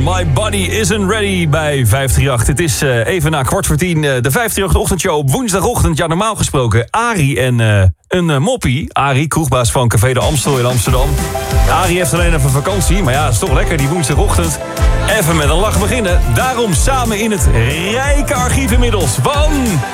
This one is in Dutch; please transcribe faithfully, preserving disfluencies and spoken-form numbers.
My Body Isn't Ready bij vijf drie acht. Het is uh, even na kwart voor tien. Uh, de vijf drie acht-ochtendshow op woensdagochtend. Ja, normaal gesproken Arie en uh, een uh, moppie. Arie, kroegbaas van Café de Amstel in Amsterdam. Arie heeft alleen even vakantie. Maar ja, het is toch lekker die woensdagochtend. Even met een lach beginnen. Daarom samen in het rijke archief inmiddels van